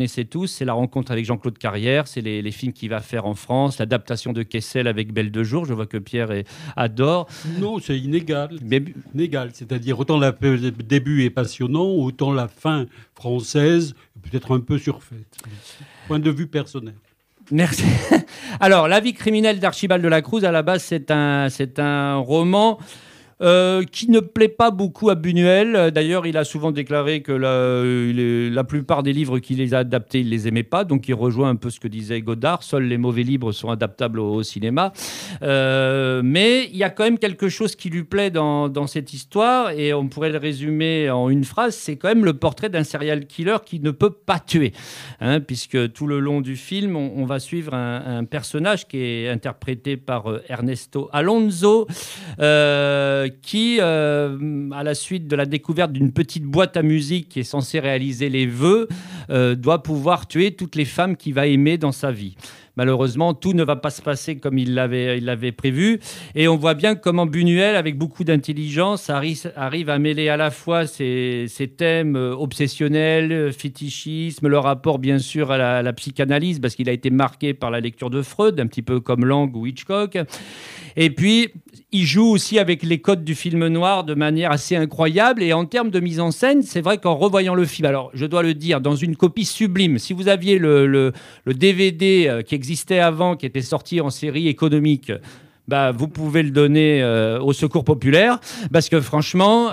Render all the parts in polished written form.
connaissez tous, c'est la rencontre avec Jean-Claude Carrière, c'est les films qu'il va faire en France, l'adaptation de Kessel avec Belle de jour, je vois que Pierre adore. Non, c'est inégal. Mais... Inégal, c'est-à-dire autant le début est passionnant, autant la fin française peut-être un peu surfaite. Point de vue personnel. Merci. Alors, La vie criminelle d'Archibald de la Cruz, à la base, c'est un roman qui ne plaît pas beaucoup à Buñuel. D'ailleurs, il a souvent déclaré que la plupart des livres qu'il les a adaptés, il ne les aimait pas. Donc, il rejoint un peu ce que disait Godard. Seuls les mauvais livres sont adaptables au cinéma. Mais il y a quand même quelque chose qui lui plaît dans cette histoire. Et on pourrait le résumer en une phrase. C'est quand même le portrait d'un serial killer qui ne peut pas tuer. Puisque tout le long du film, on va suivre un personnage qui est interprété par Ernesto Alonso, qui, à la suite de la découverte d'une petite boîte à musique qui est censée réaliser les vœux, doit pouvoir tuer toutes les femmes qu'il va aimer dans sa vie. Malheureusement, tout ne va pas se passer comme il l'avait prévu. Et on voit bien comment Buñuel, avec beaucoup d'intelligence, arrive à mêler à la fois ces thèmes obsessionnels, fétichisme, le rapport bien sûr à la psychanalyse, parce qu'il a été marqué par la lecture de Freud, un petit peu comme Lang ou Hitchcock. Et puis, il joue aussi avec les codes du film noir de manière assez incroyable. Et en termes de mise en scène, c'est vrai qu'en revoyant le film, alors je dois le dire, dans une copie sublime, si vous aviez le DVD qui existait avant, qui était sorti en série économique, vous pouvez le donner au Secours populaire, parce que franchement,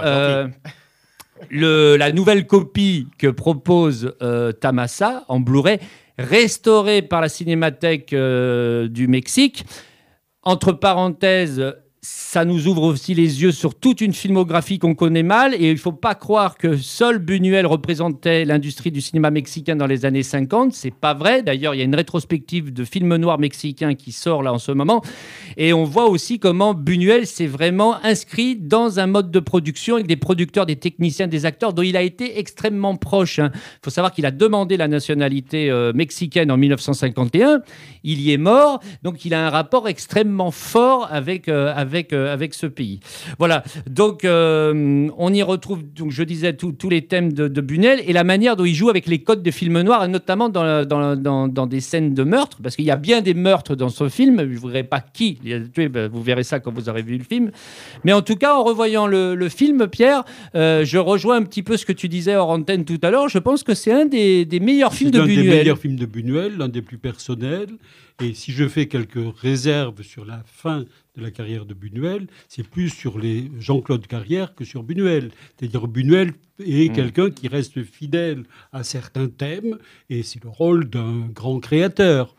la nouvelle copie que propose Tamasa en Blu-ray, restaurée par la Cinémathèque du Mexique, entre parenthèses, ça nous ouvre aussi les yeux sur toute une filmographie qu'on connaît mal. Et il ne faut pas croire que seul Buñuel représentait l'industrie du cinéma mexicain dans les années 50. Ce n'est pas vrai. D'ailleurs, il y a une rétrospective de films noirs mexicains qui sort là en ce moment. Et on voit aussi comment Buñuel s'est vraiment inscrit dans un mode de production avec des producteurs, des techniciens, des acteurs dont il a été extrêmement proche. Il faut savoir qu'il a demandé la nationalité mexicaine en 1951. Il y est mort. Donc, il a un rapport extrêmement fort avec ce pays. Voilà. Donc, on y retrouve, donc, je disais, tous les thèmes de Buñuel et la manière dont il joue avec les codes de films noirs, et notamment dans des scènes de meurtre, parce qu'il y a bien des meurtres dans ce film. Je ne voudrais pas qui les a tués, vous verrez ça quand vous aurez vu le film. Mais en tout cas, en revoyant le film, Pierre, je rejoins un petit peu ce que tu disais hors antenne tout à l'heure. Je pense que c'est un des meilleurs films de Buñuel. C'est un des meilleurs films de Buñuel, l'un des plus personnels. Et si je fais quelques réserves sur la fin de la carrière de Buñuel, c'est plus sur les Jean-Claude Carrière que sur Buñuel. C'est-à-dire Buñuel est quelqu'un qui reste fidèle à certains thèmes, et c'est le rôle d'un grand créateur.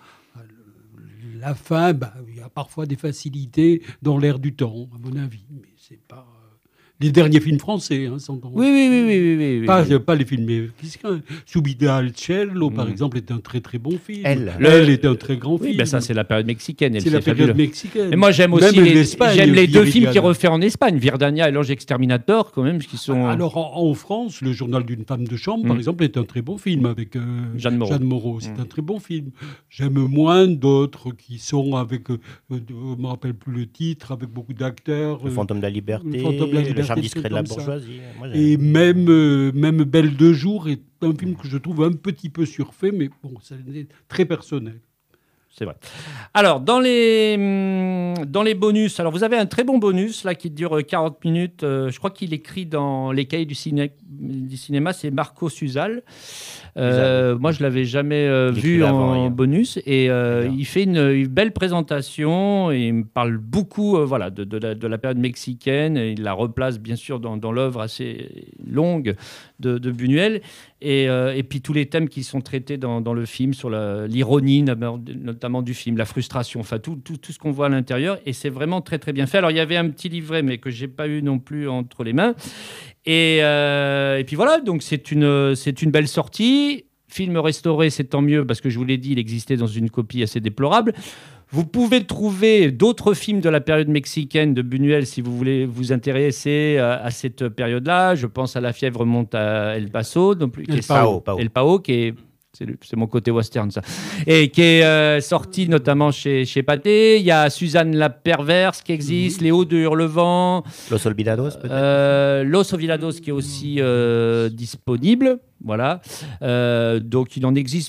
La fin, il y a parfois des facilités dans l'air du temps, à mon avis, mais c'est pas... Les derniers films français, sans Oui. Pas les films mexicains. Subida al Cielo, par exemple, est un très très bon film. Elle est un très grand film. Ça, c'est la période mexicaine. C'est la période mexicaine. Et moi, j'aime aussi les deux films qu'il refait en Espagne, Virdania et L'Ange Exterminator, quand même, qui sont... Alors, en France, Le Journal d'une femme de chambre, par exemple, est un très bon film avec Jeanne Moreau. C'est un très bon film. J'aime moins d'autres qui sont avec, je ne me rappelle plus le titre, avec beaucoup d'acteurs. Le Fantôme de la Liberté. Le charme discret de la bourgeoisie. Et même Belle de jour est un film que je trouve un petit peu surfait, mais bon, c'est très personnel. C'est vrai. Alors, dans les bonus, alors vous avez un très bon bonus là qui dure 40 minutes. Je crois qu'il écrit dans les cahiers du cinéma, c'est Marco Suzal. Moi, je l'avais jamais vu en bonus. Et il fait une belle présentation. Et il me parle beaucoup de la période mexicaine. Et il la replace, bien sûr, dans l'œuvre assez longue de Buñuel. Et puis tous les thèmes qui sont traités dans le film, sur l'ironie notamment du film, la frustration, enfin tout ce qu'on voit à l'intérieur. Et c'est vraiment très, très bien fait. Alors, il y avait un petit livret, mais que je n'ai pas eu non plus entre les mains. Et puis voilà, donc c'est une belle sortie. Film restauré, c'est tant mieux, parce que je vous l'ai dit, il existait dans une copie assez déplorable. Vous pouvez trouver d'autres films de la période mexicaine de Buñuel si vous voulez vous intéresser à cette période-là. Je pense à La fièvre monte à El Paso, El Pao, qui est C'est mon côté western, ça. Et qui est sorti notamment chez Pathé. Il y a Suzanne la Perverse qui existe, Léo de Hurlevent. Los Olvidados, peut-être Los Olvidados qui est aussi disponible. Voilà. Donc, il en existe